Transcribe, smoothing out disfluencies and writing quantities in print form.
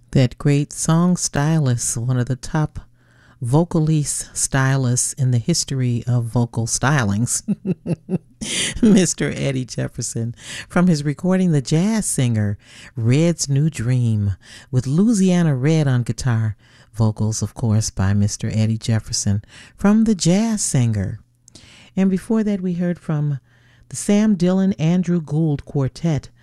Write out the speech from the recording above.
That great song stylist, one of the top vocalese stylists in the history of vocal stylings, Mr. Eddie Jefferson, from his recording The Jazz Singer, Red's New Dream, with Louisiana Red on guitar, vocals, of course, by Mr. Eddie Jefferson, from The Jazz Singer. And before that, we heard from the Sam Dillon Andrew Gould Quartet